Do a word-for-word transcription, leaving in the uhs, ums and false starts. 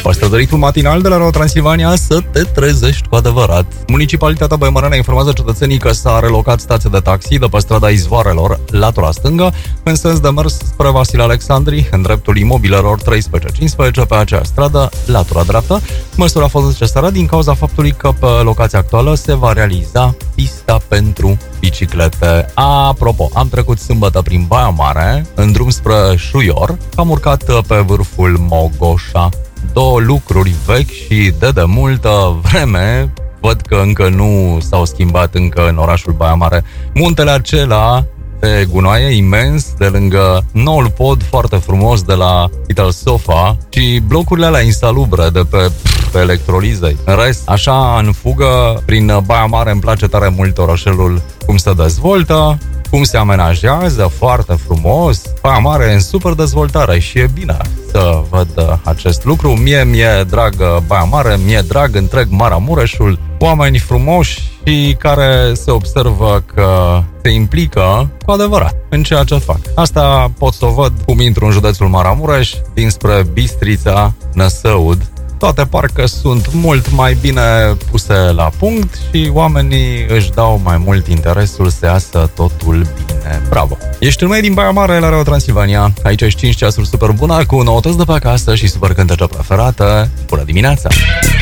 Păstră ritmul matinal de la Radio Transilvania să te trezești cu adevărat. Municipalitatea Băimărene informează cetățenii că s-a relocat stația de taxi de pe strada Izvoarelor, latura stângă, în sens de mers spre Vasile Alexandri, în dreptul imobilelor treisprezece cincisprezece pe acea stradă, latura dreaptă. Măsura a fost necesară din cauza faptului că pe locația actuală se va realiza pista pentru biciclete. Apropo, am trecut sâmbătă prin Baia Mare, în drum spre Șuior, am urcat pe vârful Mogoșa. Două lucruri vechi și de de multă vreme. Văd că încă nu s-au schimbat încă în orașul Baia Mare. Muntele acela de gunoaie imens de lângă noul pod foarte frumos de la Ital Sofa și blocurile alea insalubre de pe, pe electrolizei. În rest, așa în fugă, prin Baia Mare îmi place tare mult orașelul, cum se dezvoltă, cum se amenajează foarte frumos. Baia Mare e în super dezvoltare și e bine să văd acest lucru. Mie mi-e drag Baia Mare, mi-e drag întreg Maramureșul, oameni frumoși și care se observă că se implică cu adevărat în ceea ce fac. Asta pot să o văd cum intru în județul Maramureș, dinspre Bistrița, Năsăud. Toate parcă sunt mult mai bine puse la punct și oamenii își dau mai mult interesul să iasă totul bine. Bravo! Ești în mai din Baia Mare la Radio Transilvania. Aici ești cinci ceasuri super bună cu noutăți de pe acasă și super cântece preferate. Bună dimineața!